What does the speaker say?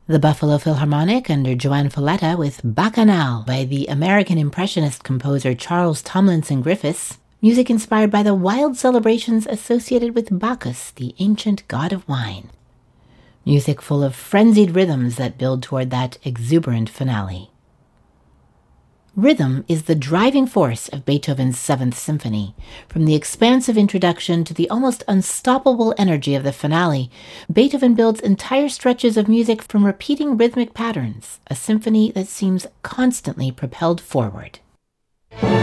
The Buffalo Philharmonic under Joan Falletta with Bacchanal by the American Impressionist composer Charles Tomlinson Griffiths, music inspired by the wild celebrations associated with Bacchus, the ancient god of wine. Music full of frenzied rhythms that build toward that exuberant finale. Rhythm is the driving force of Beethoven's Seventh Symphony. From the expansive introduction to the almost unstoppable energy of the finale, Beethoven builds entire stretches of music from repeating rhythmic patterns, a symphony that seems constantly propelled forward.